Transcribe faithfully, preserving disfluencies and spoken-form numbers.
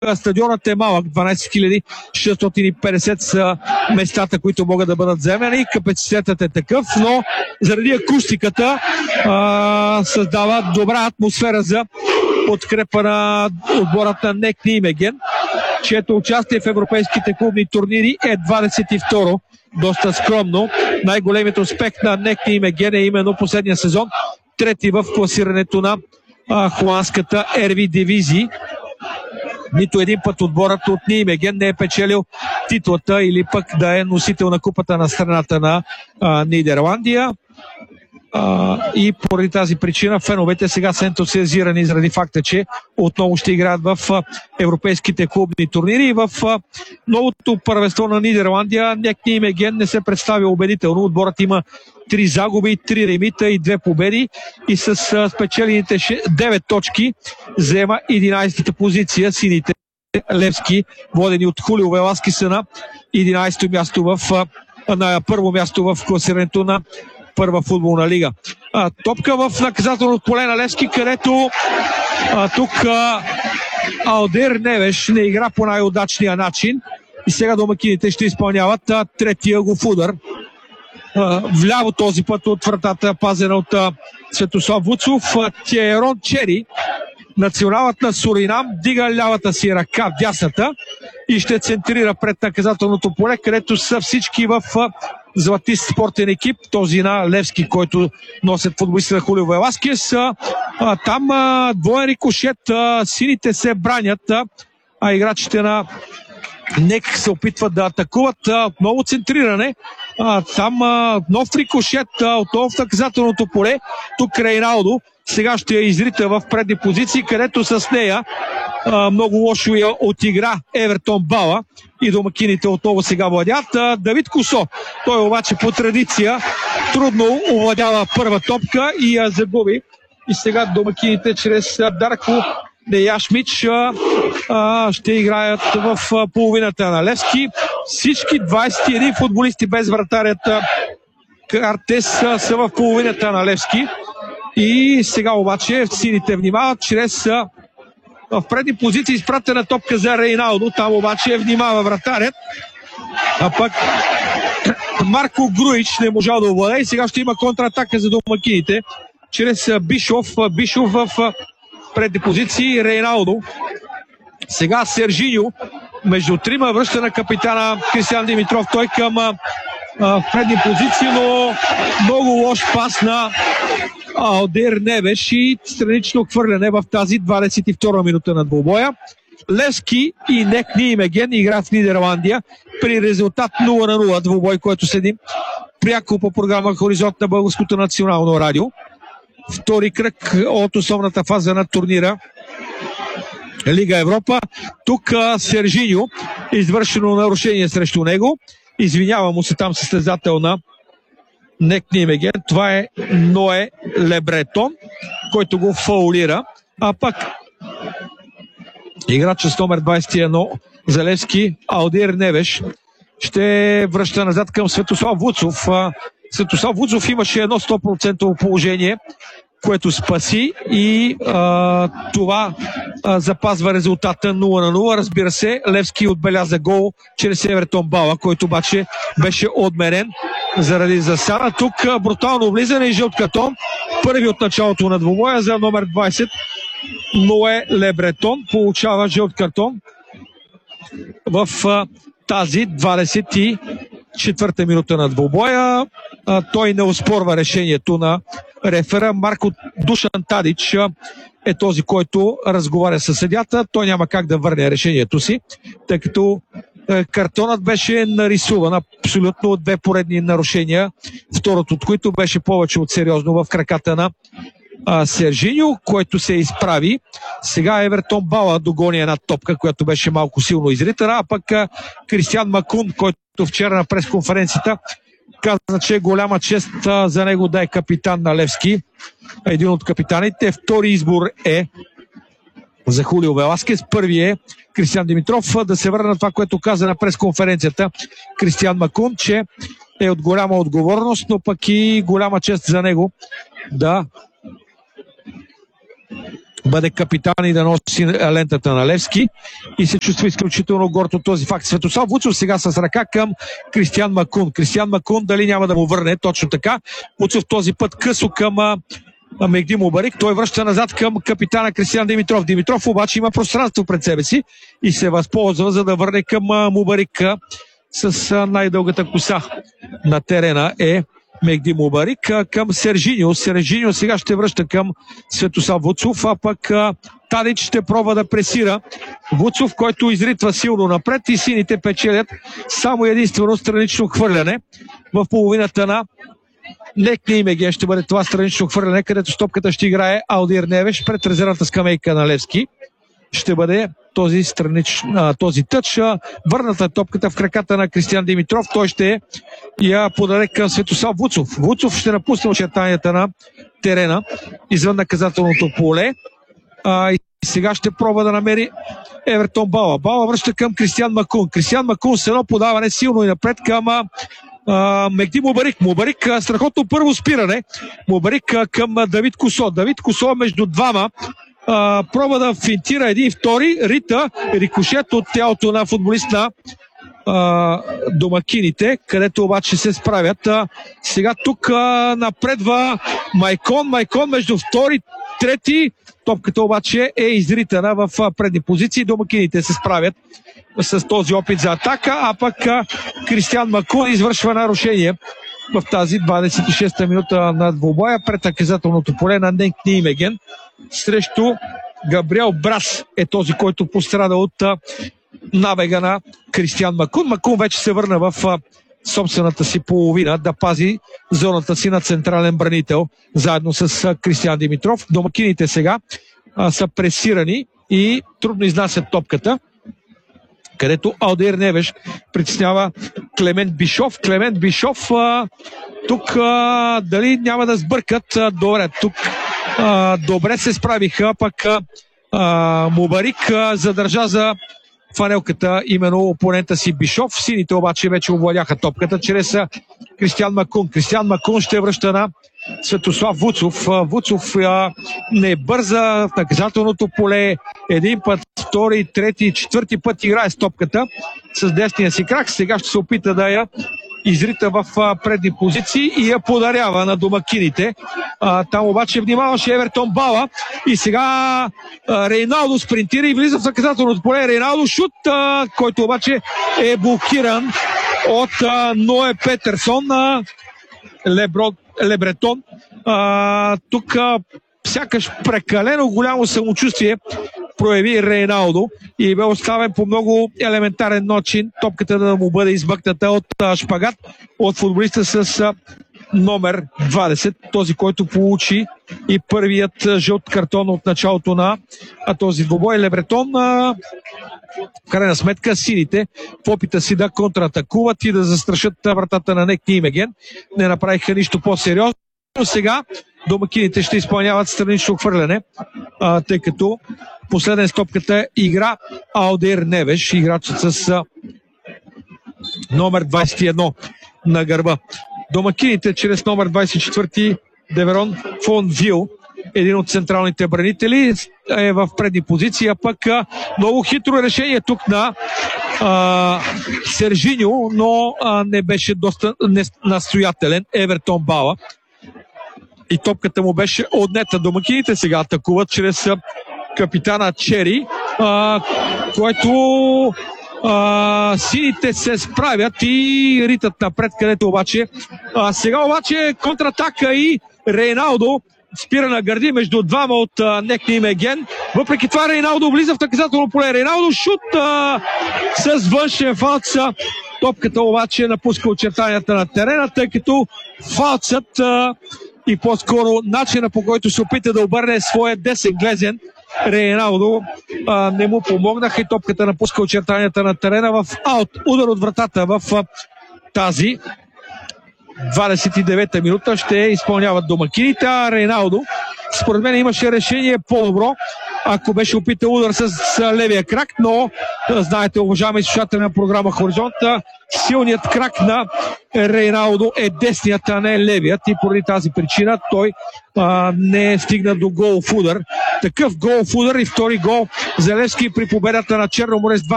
стадионът е малък, дванайсет хиляди шестстотин и петдесет са местата, които могат да бъдат вземени. Капацитетът е такъв, но заради акустиката а, създава добра атмосфера за подкрепа на отборът на НЕК Нимеген, чието участие в европейските клубни турнири е двадесет и второ. Доста скромно. Най-големият успех на НЕК Нимеген е именно последния сезон. Трети в класирането на а, холандската Р В дивизии. Нито един път отборът от Нимеген не е печелил титлата или пък да е носител на купата на страната на а, Нидерландия. Uh, и поради тази причина феновете сега са ентусиазирани заради факта, че отново ще играят в uh, европейските клубни турнири и в uh, новото първенство на Нидерландия. НЕК Нимеген не се представя убедително. Отборът има три загуби, три ремита и две победи и с uh, спечелените девет точки заема единайсета позиция. Сините Левски, водени от Хулио Веласки, са на единайсето място в uh, на първо място в класирането на първа футболна лига. А, топка в наказателното поле на Левски, където а, тук а, Алдер Невеш не игра по най-удачния начин и сега домакините ще изпълняват а, третия го удар. А, вляво този път от вратата, пазена от а, Светослав Вуцов. Тиерон Чери, националът на Суринам, дига лявата си ръка, дясната, и ще центрира пред наказателното поле, където са всички в а, златист спортен екип, този на Левски, който носят футболистите на Хулио Веласкес. А, там а, двоен рикошет, а, сините се бранят, а, а играчите на НЕК се опитват да атакуват. А, отново центриране. А, там а, нов рикошет, а, отново в наказателното поле. Тук Рейналдо сега ще я изрита в предни позиции, където с нея а, много лошо я отигра Евертон Бала и домакините отново сега владят. А, Давид Косо, той обаче по традиция трудно овладява първа топка и я загуби. И сега домакините чрез Дарко Деяшмич а, а, ще играят в а, половината на Левски. Всички двайсет и един футболисти без вратарят Картес а, са в половината на Левски. И сега обаче сините внимават чрез а, в предни позиции изпратена топка за Рейналдо. Там обаче внимава вратарят. А пък Марко Груич не можал да овладее и сега ще има контратака за домакините чрез Бишов. Бишов в предни позиции, Рейналдо. Сега Сержиньо между трима връща на капитана Кристиан Димитров. Той към а, предни позиции, но много лош пас на Алдер Невеш и странично хвърляне в тази двадесет и втора минута на двубоя. Левски и НЕК Нимеген играят в Нидерландия при резултат нула на нула. Двубой, който следим пряко по програма Хоризонт на Българското национално радио. Втори кръг от основната фаза на турнира Лига Европа. Тук Сержиньо, извършено нарушение срещу него. Извинява му се там състезател на НЕК Нимеген. Това е Ное Лебретон, който го фаулира. А пък играчът с номер двайсет и едно за Левски, Алдир Невеш, ще връща назад към Светослав Вуцов. Светослав Вуцов имаше едно сто процента положение, което спаси и а, това а, запазва резултата нула на нула. Разбира се, Левски отбеляза гол чрез Евертон Бала, който обаче беше отмерен заради засада. Тук а, брутално влизане и жълт картон. Първи от началото на двубоя за номер двайсет. Ное Лебретон получава жълт картон в а, тази двадесет и четвърта минута на двубоя. А, той не оспорва решението на рефера. Марко Душан Тадич е този, който разговаря със съдията. Той няма как да върне решението си, тъй като е, картонът беше нарисуван абсолютно от две поредни нарушения, второто от които беше повече от сериозно в краката на а, Сержиньо, който се изправи. Сега Евертон Бала догони една топка, която беше малко силно изритана, а пък а, Кристиан Макун, който вчера на пресконференцията каза, че е голяма чест а, за него да е капитан на Левски. Един от капитаните. Втори избор е за Хулио Веласкес. Първи е Кристиан Димитров. Да се върна на това, което каза на пресконференцията Кристиан Макун, че е от голяма отговорност, но пък и голяма чест за него да бъде капитан и да носи лентата на Левски и се чувства изключително горд от този факт. Светослав Вуцов сега с ръка към Кристиан Макун. Кристиан Макун дали няма да му върне, точно така. Вуцов този път късо към Мехди Мубарик. Той връща назад към капитана Кристиан Димитров. Димитров обаче има пространство пред себе си и се възползва, за да върне към Мубарик с най-дългата коса на терена е Мехди Мубарик към Сержиньо. Сержиньо сега ще връща към Светослав Вуцов, а пък Тадич ще пробва да пресира Вуцов, който изритва силно напред и сините печелят само единствено странично хвърляне в половината на Некни Имеген. Ще бъде това странично хвърляне, където стопката ще играе Алдир Невеш пред резервната скамейка на Левски. Ще бъде този, странич, а, този тъч. Върната топката в краката на Кристиан Димитров. Той ще я подаде към Светослав Вуцов. Вуцов ще напусне очертанията на терена извън наказателното поле. А, и сега ще пробва да намери Евертон Бала. Бала връща към Кристиан Макун. Кристиан Макун с едно подаване силно и напред към а, Мехди Мубарик. Мубарик страхотно първо спиране. Мубарик към Давид Косо. Давид Косо между двама. Uh, пробва да финтира един и втори, рита рикошет от тялото на футболист на uh, домакините, където обаче се справят. Uh, сега тук uh, напредва Майкон, Майкон между втори, трети, топката обаче е изритана в uh, предни позиции. Домакините се справят с този опит за атака, а пък uh, Кристиан Макун извършва нарушение в тази двадесет и шеста минута на двубоя пред наказателното поле на Некни Имеген. Срещу Габриел Брас е този, който пострада от а, набега на Кристиан Макун. Макун вече се върна в а, собствената си половина да пази зоната си на централен бранител заедно с а, Кристиан Димитров. Домакините сега а, са пресирани и трудно изнасят топката, където Алдир Невеш притеснява Клемент Бишов. Клемент Бишов а, тук а, дали няма да сбъркат. А, добре, тук а, добре се справиха, пък а, Мубарик а, задържа за фанелката именно опонента си Бишов. Сините обаче вече овладяха топката чрез Кристиан Макун. Кристиан Макун ще връща на Светослав Вуцов. Вуцов а, не бърза в наказателното поле. Един път, втори, трети, четвърти път играе с топката с десния си крак. Сега ще се опита да я изрита в а, предни позиции и я подарява на домакините. А, там обаче внимаваше Евертон Бала и сега а, Рейналдо спринтира и влиза в наказателното поле. Рейналдо шут, а, който обаче е блокиран от а, Ное Петерсон. А, Лебро, Лебретон. А, тук а, сякаш прекалено голямо самочувствие прояви Рейналдо и бе оставен по много елементарен начин топката да му бъде измъкната от а, шпагат от футболиста с а, номер двадесет, този, който получи и първият жълт картон от началото на а, този двубой. Лебретон, а, в крайна сметка сините в опита си да контратакуват и да застрашат вратата на Некни Имеген не направиха нищо по-сериозно. Сега домакините ще изпълняват странично хвърляне, а, тъй като последен с топката игра Алдир Невеш, играчът с а, номер двадесет и едно на гърба. Домакините чрез номер двадесет и четвърти Деверон Фон Вил, един от централните бранители, е в предни позиции, а пък а, много хитро решение тук на а, Сержиньо, но а, не беше доста не, настоятелен Евертон Бала и топката му беше отнета. Домакините сега атакуват чрез а, капитана Чери, а, който а, сините се справят и ритат напред, където обаче а, сега обаче контратака и Рейналдо спира на гърди между двама от а, Некни Имеген. Въпреки това Рейналдо влиза в наказателно поле. Рейналдо шут а, с външен фалц. Топката обаче напуска очертанията на терена, тъй като фалцът а, и по-скоро начина, по който се опита да обърне своя десен глезен Рейналдо, а, не му помогнаха и топката напуска очертанията на терена в аут. Удар от вратата в а, тази двадесет и девета минута ще изпълняват домакините, а Рейналдо според мен имаше решение по-добро ако беше опитал удар с левия крак, но знаете, уважаеми слушатели на програма Хоризонт, силният крак на Рейналдо е десният, а не левият и поради тази причина той а, не стигна до голов удар. Такъв голов удар и втори гол за Левски при победата на Черно море с два